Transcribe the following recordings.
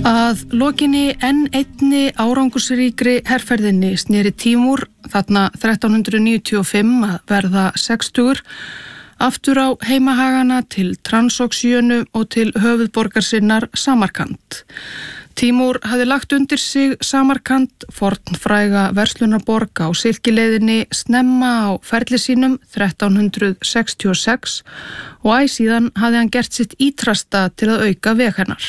Að lokinni enn einni árangursríkri herferðinni sneri Tímúr þarna 1395 að verða 60 aftur á heimahagana til Transoxíönu og til höfuðborgar sinnar Samarkand. Tímúr hafði lagt undir sig Samarkand, fornfræga verslunarborg á silkileiðinni snemma á ferli sínum 1366 og síðan hafði hann gert sitt ítrasta til að auka veg hennar.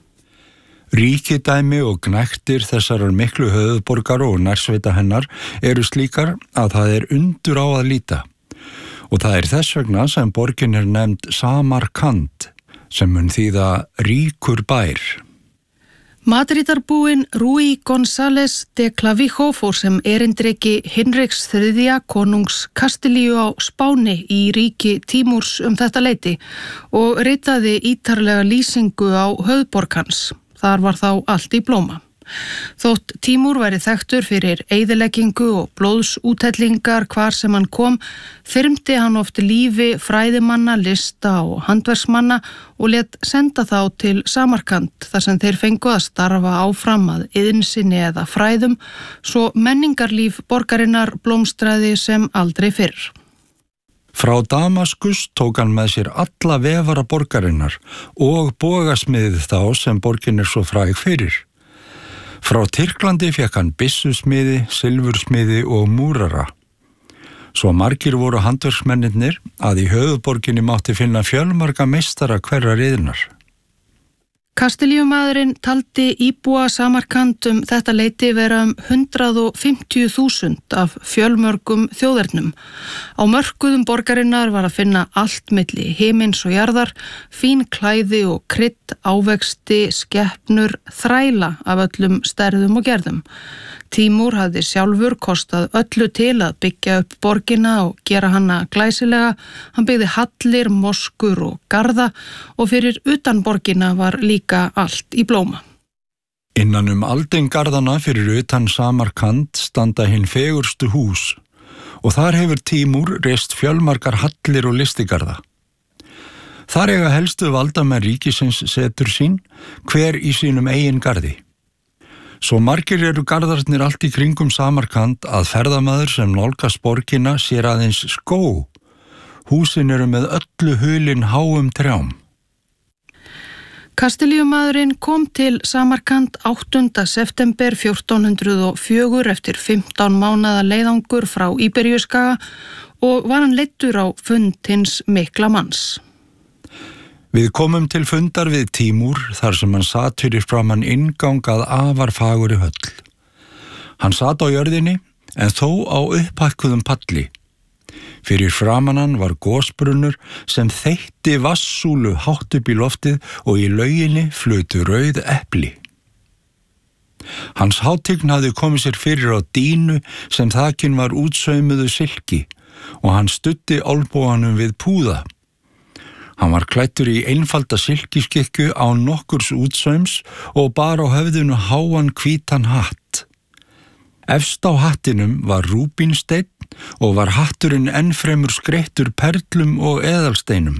Ríkidæmi og gnægtir þessarar miklu höfuðborgar og nærsveita hennar eru slíkar að það undur á að líta. Og það þess vegna sem borgin nefnd Samarkand, sem mun þýða ríkur bær. Madridarbúinn Rui González de Clavijo fór sem erindreki Hinriks III konungs Kastilíu á Spáni í ríki Tímúrs þetta leyti og ritaði ítarlega lýsingu á höfuðborg hans. Þar var þá allt í blóma. Þótt Tímúr væri þekktur fyrir eyðileggingu og blóðsúthellingar hvar sem hann kom, þyrmdi hann oft lífi fræðimanna, lista og handverksmanna og lét senda þá til Samarkand þar sem þeir fengu að starfa áfram að iðnsinni eða fræðum, svo menningarlíf borgarinnar blómstraði sem aldrei fyrr. Frá Damaskus tók hann með sér alla vefara borgarinnar og bogasmiðið þá sem borgin svo fræg fyrir. Frá Tyrklandi fékk hann byssusmiði, silfursmiði og múrara. Svo margir voru handverksmennirnir að í höfuðborginni mátti finna fjölmarga meistara hverrar iðnar. Kastilíumaðurinn taldi íbúa Samarkand þetta leyti vera 150.000 af fjölmörgum þjóðernum. Á mörkuðum borgarinnar var að finna allt milli himins og jarðar, fín klæði og krydd, ávexti, skepnur, þræla af öllum stærðum og gerðum. Tímúr hafði sjálfur kostað öllu til að byggja upp borgina og gera hana glæsilega. Hann byggði hallir, moskur og garða og fyrir utan borgina var líka allt í blóma. Innan aldingarðana fyrir utan Samarkand standa hinn fegurstu hús og þar hefur Tímúr reist fjölmargar hallir og listigarða. Þar eiga helstu valdamenn ríkisins setur sín, hver í sínum eigin garði. Svo margir garðarnir allt í kringum Samarkand að ferðamaður sem nálgast borgina sér aðeins skóg. Húsin með öllu hulin háum trjám. Kastilíumaðurinn kom til Samarkand 8. september 1404 eftir 15 mánaða leiðangur frá Íberíuskaga og var hann leiddur á fund hins mikla manns. Við komum til fundar við Tímúr þar sem hann sat fyrir framan inngang að afar fagurri höll. Hann sat á jörðinni en þó á upphækkuðum palli. Fyrir framan hann var gosbrunnur sem þeytti vassúlu hátt upp í loftið og í lauginni flutu rauð epli. Hans hátign hafði komið sér fyrir á dýnu sem þakin var útsaumuðu silki og hann studdi olnboganum við púða. Hann var klæddur í einfalda silkiskikku án nokkurs útsaums og bar á höfðinu háan hvítan hatt. Efst á hattinum var rúbínsteinn og var hatturinn ennfremur skreyttur perlum og eðalsteinum.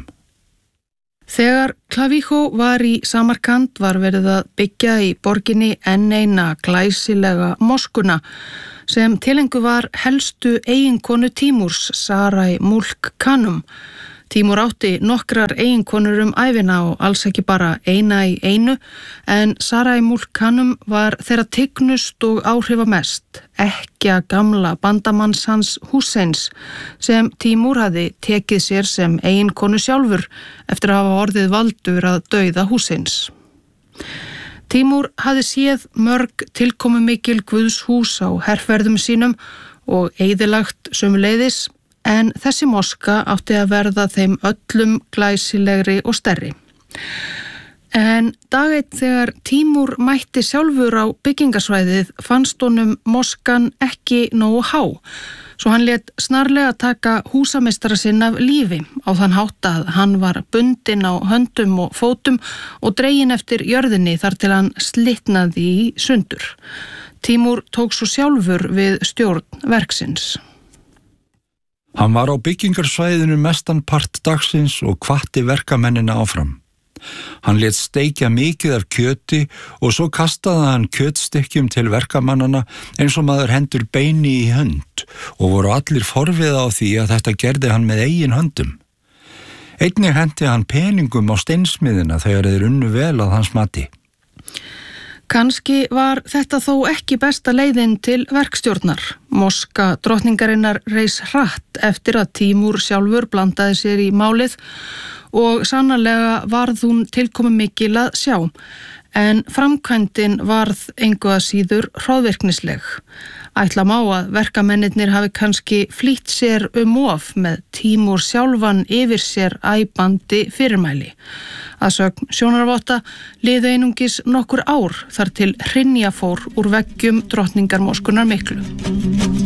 Þegar Clavijo var í Samarkand var verið að byggja í borginni enn eina glæsilega moskuna sem tilengu var helstu eiginkonu Tímúrs, Sarai Mulk Khanum. Tímúr átti nokkrar eiginkonur ævina og alls ekki bara eina í einu, en Sarai Mulk Khanum var þeirra tignust og áhrifamest, ekkja gamla bandamanns hans Húseins, sem Tímúr hafði tekið sér sem eiginkonu sjálfur eftir að hafa orðið valdur að dauða Húseins. Tímúr hafði séð mörg tilkomumikil guðshús á herferðum sínum og eyðilagt sömuleiðis, en þessi moska átti að verða þeim öllum glæsilegri og stærri. En dag einn þegar Tímúr mætti sjálfur á byggingasvæðið fannst honum moskan ekki nógu há, svo hann lét snarlega taka húsameistara sinn af lífi á þann hátt að hann var bundinn á höndum og fótum og dreginn eftir jörðinni þar til hann slitnaði í sundur. Tímúr tók svo sjálfur við stjórn verksins. Hann var á byggingarsvæðinu mestan part dagsins og hvatti verkamennina áfram. Hann lét steikja mikið af kjöti og svo kastaði hann kjötstykkjum til verkamannana eins og maður hendur beini í hönd og voru allir forviða á því að þetta gerði hann með eigin höndum. Einnig hendi hann peningum á steinsmiðina þegar þeir unnu vel að hans mati. Kannski var þetta þó ekki besta leiðin til verkstjórnar. Moska drottningarinnar reis hratt eftir að Tímúr sjálfur blandaði sér í málið og sannarlega varð hún tilkomumikil að sjá. En framkvæmdin varð engu að síður hroðvirknisleg. Ætla má að verkamennirnir hafi kannski flýtt sér of með Tímúr sjálfan yfir sér æpandi fyrirmæli. Að sögn sjónarvotta liðu einungis nokkur ár þar til hrynja fór úr veggjum drottningarmoskunnar miklu.